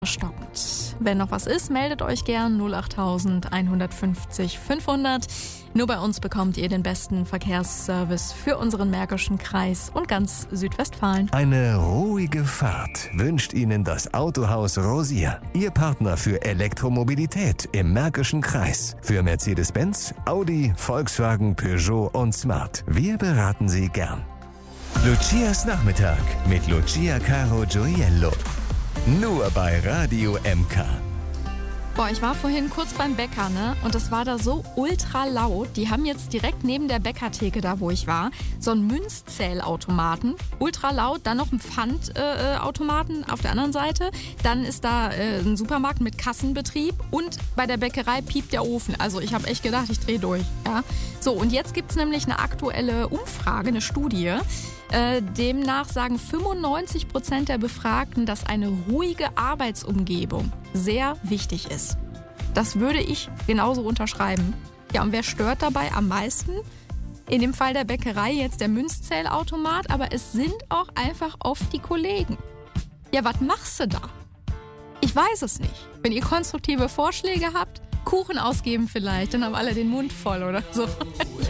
Stockend. Wenn noch was ist, meldet euch gern 08000 150 500. Nur bei uns bekommt ihr den besten Verkehrsservice für unseren Märkischen Kreis und ganz Südwestfalen. Eine ruhige Fahrt wünscht Ihnen das Autohaus Rosier. Ihr Partner für Elektromobilität im Märkischen Kreis. Für Mercedes-Benz, Audi, Volkswagen, Peugeot und Smart. Wir beraten Sie gern. Lucias Nachmittag mit Lucia Caro Gioiello. Nur bei Radio MK. Boah, ich war vorhin kurz beim Bäcker, ne? Und das war da so ultra laut. Die haben jetzt direkt neben der Bäckertheke, da wo ich war, so einen Münzzählautomaten. Ultra laut. Dann noch einen Pfandautomaten auf der anderen Seite. Dann ist da ein Supermarkt mit Kassenbetrieb. Und bei der Bäckerei piept der Ofen. Also ich habe echt gedacht, ich drehe durch. Ja? So, und jetzt gibt's nämlich eine aktuelle Umfrage, eine Studie. Demnach sagen 95% der Befragten, dass eine ruhige Arbeitsumgebung sehr wichtig ist. Das würde ich genauso unterschreiben. Ja, und wer stört dabei am meisten? In dem Fall der Bäckerei jetzt der Münzzählautomat, aber es sind auch einfach oft die Kollegen. Ja, was machst du da? Ich weiß es nicht. Wenn ihr konstruktive Vorschläge habt, Kuchen ausgeben vielleicht, dann haben alle den Mund voll oder so.